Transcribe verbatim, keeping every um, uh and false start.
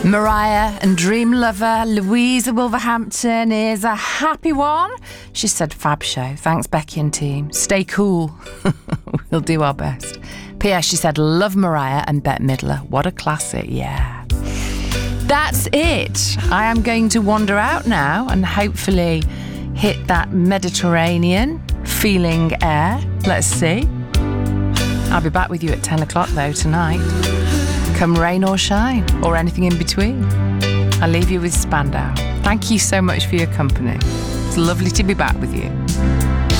Mariah and Dream Lover, Louisa Wolverhampton is a happy one. She said, fab show. Thanks, Becky and team. Stay cool. We'll do our best. P S. She said, love Mariah and Bette Midler. What a classic, yeah. That's it. I am going to wander out now and hopefully hit that Mediterranean feeling air. Let's see. I'll be back with you at ten o'clock though tonight. Come rain or shine, or anything in between. I'll leave you with Spandau. Thank you so much for your company. It's lovely to be back with you.